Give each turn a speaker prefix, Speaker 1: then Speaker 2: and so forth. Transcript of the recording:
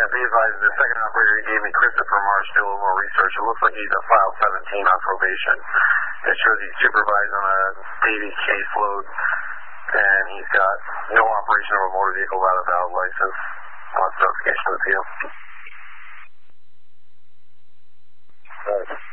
Speaker 1: be advised, the second operator he gave me, Christopher Marsh, did a little more research. It looks like he's a file 17 on probation. It shows he's supervised on a daily caseload, and he's got no operation of a motor vehicle without a valid license. On notification of appeal.